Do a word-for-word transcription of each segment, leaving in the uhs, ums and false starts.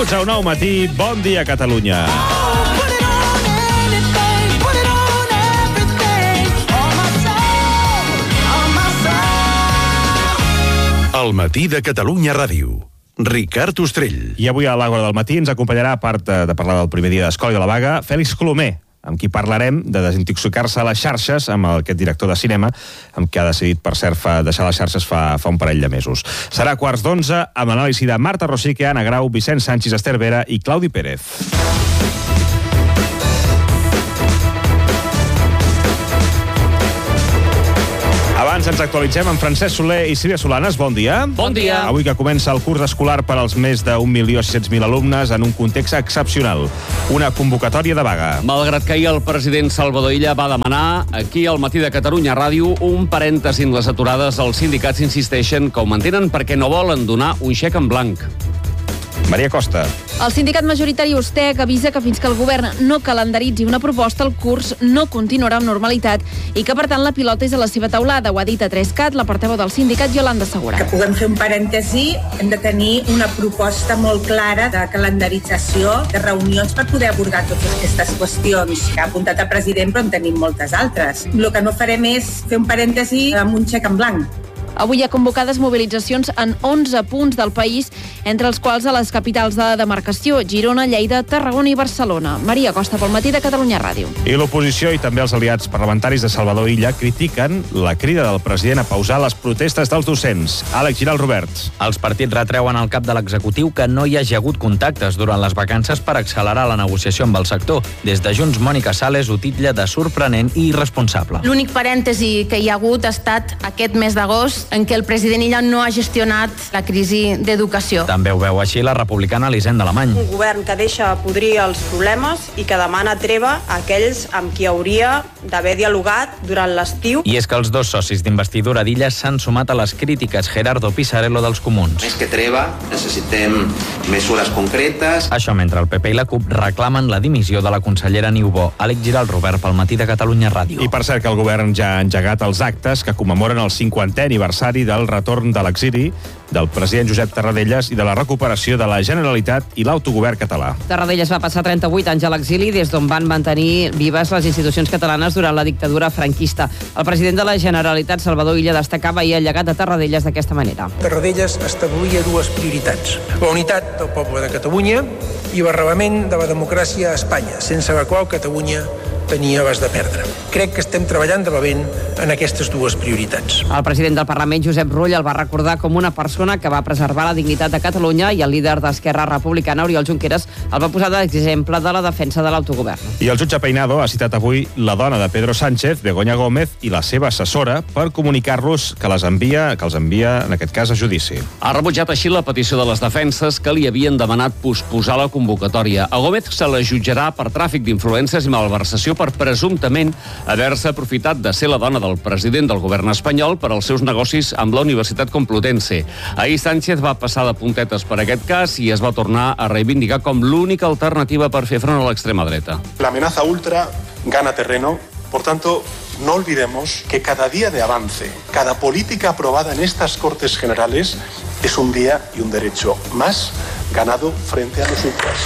Benvinguts a un nou matí. Bon dia, Catalunya. El matí de Catalunya Ràdio. Ricard Ostrell. I avui a l'Àgora del matí ens acompanyarà, a part de parlar del primer dia d'escola i de la vaga, Fèlix Colomer, amb qui parlarem de desintoxicar-se a les xarxes, amb aquest director de cinema, amb qui ha decidit, per cert, fa, deixar les xarxes fa, fa un parell de mesos. Serà quarts d'onze, amb l'anàlisi de Marta Rosique, Anna Grau, Vicent Sánchez, Esther Vera i Claudi Pérez. Abans ens actualitzem amb Francesc Soler i Sílvia Solanes. Bon dia. Bon dia. Avui que comença el curs escolar per als més d'un milió sis-cents mil alumnes en un context excepcional. Una convocatòria de vaga. Malgrat que ahir el president Salvador Illa va demanar, aquí al matí de Catalunya Ràdio, un parèntesi en les aturades, els sindicats insisteixen que ho mantenen perquè no volen donar un xec en blanc. Maria Costa. El sindicat majoritari Ustec avisa que fins que el govern no calendaritzi una proposta, el curs no continuarà amb normalitat i que, per tant, la pilota és a la seva taulada. Ho ha dit a tres cat la portaveu del sindicat, Yolanda Segura. Que puguem fer un parèntesi, hem de tenir una proposta molt clara de calendarització de reunions per poder abordar totes aquestes qüestions que ha apuntat el president, però en tenim moltes altres. El que no farem és fer un parèntesi amb un xec en blanc. Avui hi ha convocades mobilitzacions en onze punts del país, entre els quals a les capitals de demarcació, Girona, Lleida, Tarragona i Barcelona. Maria Costa, pel matí de Catalunya Ràdio. I l'oposició i també els aliats parlamentaris de Salvador Illa critiquen la crida del president a pausar les protestes dels docents. Àlex Giral Roberts. Els partits retreuen al cap de l'executiu que no hi hagi hagut contactes durant les vacances per accelerar la negociació amb el sector. Des de Junts, Mònica Sales ho titlla de sorprenent i irresponsable. L'únic parèntesi que hi ha hagut ha estat aquest mes d'agost, en què el president Illa no ha gestionat la crisi d'educació. També ho veu així la republicana Elisenda Alemany. Un govern que deixa podrir els problemes i que demana treva a aquells amb qui hauria d'haver dialogat durant l'estiu. I és que els dos socis d'investidura d'Illa s'han sumat a les crítiques. Gerardo Pisarello dels Comuns. Més que treva, necessitem mesures concretes. Això mentre el P P i la CUP reclamen la dimissió de la consellera Niubó. Àlex Giral Robert pel matí de Catalunya Ràdio. I per cert que el govern ja ha engegat els actes que commemoren el cinquantè aniversari del retorn de l'exili del president Josep Tarradellas i de la recuperació de la Generalitat i l'autogovern català. Tarradellas va passar trenta-vuit anys a l'exili, des d'on van mantenir vives les institucions catalanes durant la dictadura franquista. El president de la Generalitat, Salvador Illa, destacava ahir el llegat de Tarradellas d'aquesta manera. Tarradellas establia dues prioritats: la unitat del poble de Catalunya i l'arrelament de la democràcia a Espanya, sense la qual Catalunya tenia abast de perdre. Crec que estem treballant de valent en aquestes dues prioritats. El president del Parlament, Josep Rull, el va recordar com una persona que va preservar la dignitat de Catalunya, i el líder d'Esquerra Republicana, Oriol Junqueras, el va posar d'exemple de la defensa de l'autogovern. I el jutge Peinado ha citat avui la dona de Pedro Sánchez, Begoña Gómez, i la seva assessora per comunicar-los que les envia, que els envia, en aquest cas, a judici. Ha rebutjat així la petició de les defenses que li havien demanat posposar la convocatòria. A Gómez se la jutjarà per tràfic d'influències i malversació per presumptament haver-se aprofitat de ser la dona del president del govern espanyol per als seus negocis amb la Universitat Complutense. Ahir Sánchez va passar de puntetes per aquest cas i es va tornar a reivindicar com l'única alternativa per fer front a l'extrema dreta. La amenaza ultra gana terreno. Por tanto, no olvidemos que cada día de avance, cada política aprobada en estas Cortes Generales es un día y un derecho más ganado frente a los ultras.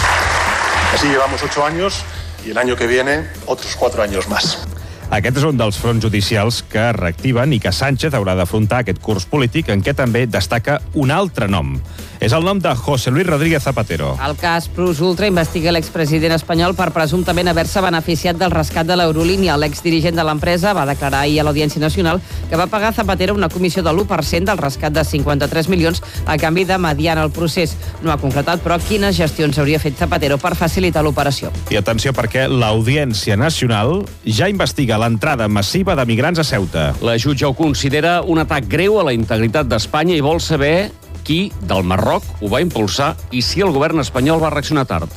Así llevamos ocho años y el año que viene otros cuatro años más. Aquest és un dels fronts judicials que es reactiven i que Sánchez haurà d'afrontar aquest curs polític, en què també destaca un altre nom. És el nom de José Luis Rodríguez Zapatero. El cas Plus Ultra investiga l'expresident espanyol per presumptament haver-se beneficiat del rescat de l'Eurolínia. L'exdirigent de l'empresa va declarar ahir a l'Audiència Nacional que va pagar a Zapatero una comissió de l'u per cent del rescat de cinquanta-tres milions a canvi de mediar en el procés. No ha concretat, però, quines gestions hauria fet Zapatero per facilitar l'operació. I atenció, perquè l'Audiència Nacional ja investiga l'entrada massiva de migrants a Ceuta. La jutge ho considera un atac greu a la integritat d'Espanya i vol saber qui del Marroc ho va impulsar i si el govern espanyol va reaccionar tard.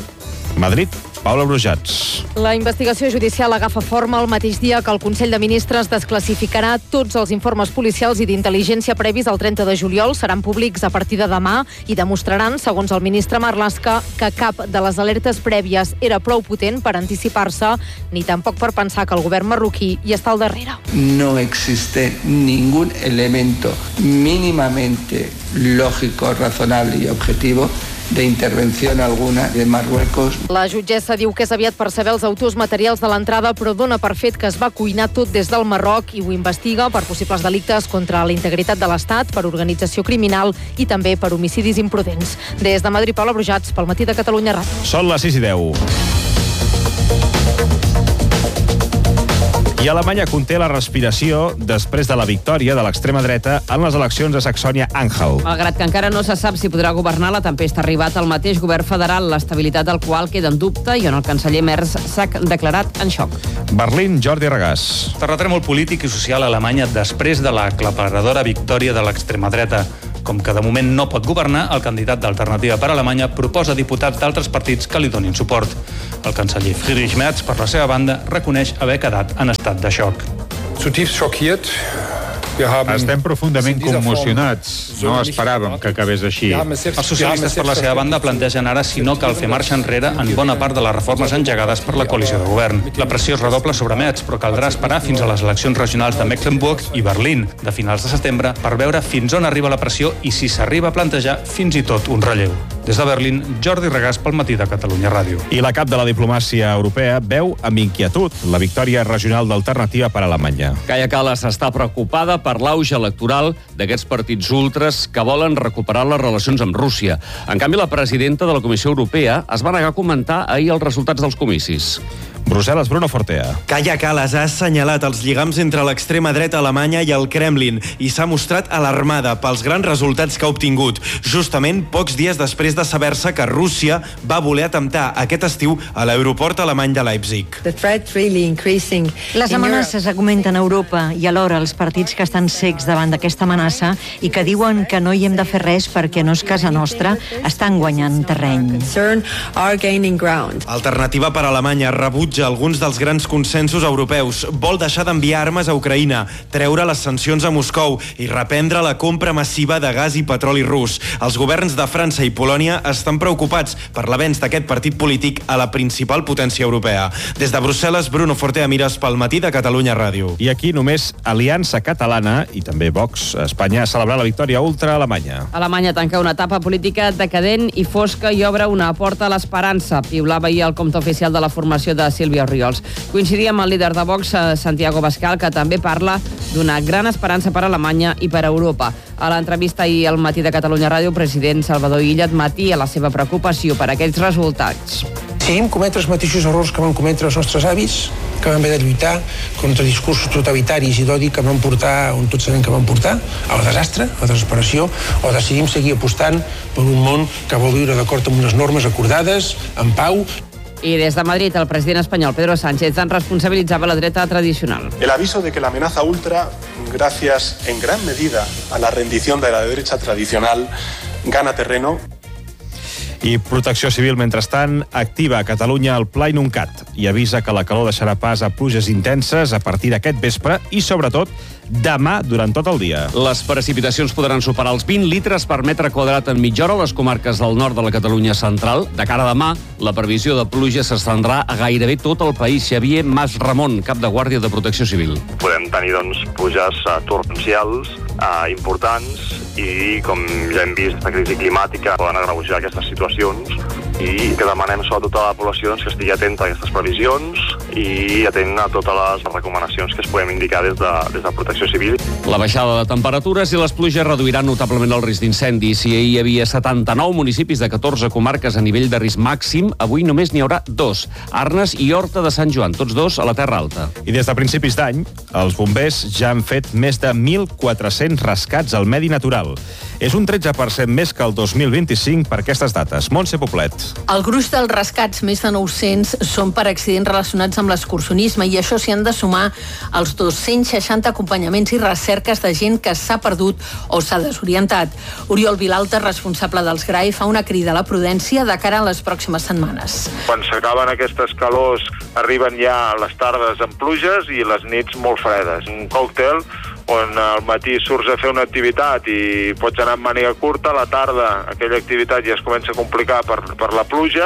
Madrid, Paula Brujats. La investigació judicial agafa forma el mateix dia que el Consell de Ministres desclassificarà tots els informes policials i d'intel·ligència previs el trenta de juliol. Seran públics a partir de demà i demostraran, segons el ministre Marlaska, que cap de les alertes prèvies era prou potent per anticipar-se, ni tampoc per pensar que el govern marroquí hi està al darrere. No existe ningún elemento mínimamente lógico, razonable y objetivo de intervención alguna de Marruecos. La jutgessa diu que és aviat per saber els autors materials de l'entrada, però dona per fet que es va cuinar tot des del Marroc i ho investiga per possibles delictes contra la integritat de l'Estat, per organització criminal i també per homicidis imprudents. Des de Madrid, Paula Brujats, pel Matí de Catalunya Ràdio. Són les sis i deu. I Alemanya conté la respiració després de la victòria de l'extrema dreta en les eleccions a Saxònia-Anhalt. Malgrat que encara no se sap si podrà governar, la tempesta ha arribat al mateix govern federal, l'estabilitat del qual queda en dubte i on el canceller Merz s'ha declarat en xoc. Berlín, Jordi Regàs. Terratrèmol polític i social a Alemanya després de la aclaparadora victòria de l'extrema dreta. Com que de moment no pot governar, el candidat d'Alternativa per Alemanya proposa diputats d'altres partits que li donin suport. El canceller Friedrich Merz, per la seva banda, reconeix haver quedat en estat de xoc. Zutiefst schockiert. Estem profundament commocionats. No esperàvem que acabés així. Els socialistes, per la seva banda, plantegen ara si no cal fer marxa enrere en bona part de les reformes engegades per la coalició de govern. La pressió es redobla sobre Metz, però caldrà esperar fins a les eleccions regionals de Mecklenburg i Berlín, de finals de setembre, per veure fins on arriba la pressió i si s'arriba a plantejar fins i tot un relleu. Des de Berlín, Jordi Regàs pel Matí de Catalunya Ràdio. I la cap de la diplomàcia europea veu amb inquietud la victòria regional d'Alternativa per Alemanya. Kaja Kallas està preocupada per l'auge electoral d'aquests partits ultres que volen recuperar les relacions amb Rússia. En canvi, la presidenta de la Comissió Europea es va negar a comentar ahir els resultats dels comicis. Brussel·les, Bruno Fortea. Kaja Kallas ha assenyalat els lligams entre l'extrema dreta alemanya i el Kremlin i s'ha mostrat alarmada pels grans resultats que ha obtingut, justament pocs dies després de saber-se que Rússia va voler atemptar aquest estiu a l'aeroport alemany de Leipzig. Les amenaces augmenten a Europa i alhora els partits que estan cecs davant d'aquesta amenaça i que diuen que no hi hem de fer res perquè no és casa nostra, estan guanyant terreny. Alternativa per Alemanya rebutja alguns dels grans consensos europeus, vol deixar d'enviar armes a Ucraïna, treure les sancions a Moscou i reprendre la compra massiva de gas i petroli rus. Els governs de França i Polònia estan preocupats per l'avenç d'aquest partit polític a la principal potència europea. Des de Brussel·les, Bruno Fortea Mires pel Matí de Catalunya Ràdio. I aquí només Aliança Catalana i també Vox a Espanya ha celebrat la victòria ultra-alemanya. Alemanya tanca una etapa política decadent i fosca i obre una porta a l'esperança. Piulava ahir el compte oficial de la formació de Sílvia Oriols. Coincidia amb el líder de Vox, Santiago Abascal, que també parla d'una gran esperança per a Alemanya i per a Europa. A l'entrevista ahir al Matí de Catalunya Ràdio, el president Salvador Illa admetia la seva preocupació per aquests resultats. Seguim cometre els mateixos errors que van cometre els nostres avis, que van haver de lluitar contra discursos totalitaris i d'odi que van portar, on tots sabem que van portar, al desastre, a la desesperació, o decidim seguir apostant per un món que vol viure d'acord amb unes normes acordades, en pau. I des de Madrid, el president espanyol Pedro Sánchez en responsabilitzava la dreta tradicional. El aviso de que la amenaza ultra, gracias en gran medida a la rendición de la derecha tradicional, gana terreno. I Protecció Civil, mentrestant, activa a Catalunya el Pla Inuncat i avisa que la calor deixarà pas a pluges intenses a partir d'aquest vespre i, sobretot, demà durant tot el dia. Les precipitacions podran superar els vint litres per metre quadrat en mitja hora a les comarques del nord de la Catalunya central. De cara a demà, la previsió de pluja s'estendrà a gairebé tot el país. Xavier Mas Ramon, cap de Guàrdia de Protecció Civil. Podem tenir, doncs, pluges uh, torrencials uh, importants i, com ja hem vist, la crisi climàtica poden agreujar aquestes situacions i que demanem sobretot a la població doncs, que estigui atenta a aquestes previsions i atent a totes les recomanacions que es podem indicar des de, des de Protecció Civil. La baixada de temperatures i les pluges reduiran notablement el risc d'incendis. Si ahir hi havia setanta-nou municipis de catorze comarques a nivell de risc màxim, avui només n'hi haurà dos, Arnes i Horta de Sant Joan, tots dos a la Terra Alta. I des de principis d'any, els bombers ja han fet més de mil quatre-cents rescats al medi natural. És un tretze per cent més que el dos mil vint-i-cinc per aquestes dates. Montse Poblet. El gruix dels rescats, més de nou-cents, són per accidents relacionats amb l'excursionisme i això s'hi han de sumar els dos-cents seixanta acompanyaments i recerques de gent que s'ha perdut o s'ha desorientat. Oriol Vilalta, responsable dels G R A I, fa una crida a la prudència de cara a les pròximes setmanes. Quan s'acaben aquestes calors, arriben ja les tardes amb pluges i les nits molt fredes. Un còctel on al matí surts a fer una activitat i pots anar amb màniga curta, a la tarda aquella activitat ja es comença a complicar per, per la pluja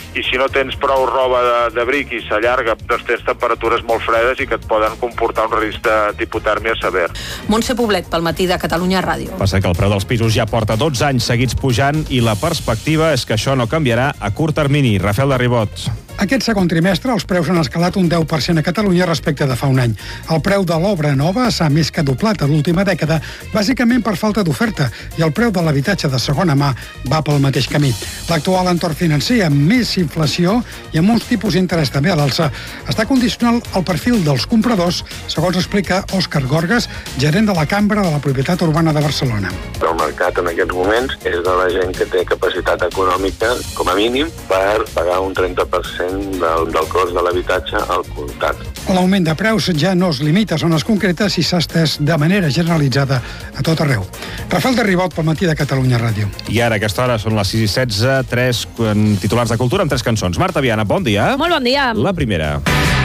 i si no tens prou roba d'abric i s'allarga, doncs tens temperatures molt fredes i que et poden comportar un risc d'hipotèrmia sever. Montse Poblet, pel Matí de Catalunya Ràdio. Passa que el preu dels pisos ja porta dotze anys seguits pujant i la perspectiva és que això no canviarà a curt termini. Rafael de Ribot. Aquest segon trimestre els preus han escalat un deu per cent a Catalunya respecte de fa un any. El preu de l'obra nova s'ha més que doblat a l'última dècada, bàsicament per falta d'oferta, i el preu de l'habitatge de segona mà va pel mateix camí. L'actual entorn financer, amb més inflació i amb uns tipus d'interès també a l'alça, està condicionant el perfil dels compradors, segons explica Òscar Gorgas, gerent de la Cambra de la Propietat Urbana de Barcelona. El mercat en aquests moments és de la gent que té capacitat econòmica, com a mínim, per pagar un trenta per cent Del, del cost de l'habitatge al comptat. L'augment de preus ja no es limita a zones concretes i s'ha estès de manera generalitzada a tot arreu. Rafael de Ribot, pel Matí de Catalunya Ràdio. I ara, a aquesta hora, són les sis i setze, tres titulars de cultura amb tres cançons. Marta Viana, bon dia. Molt bon dia. La primera.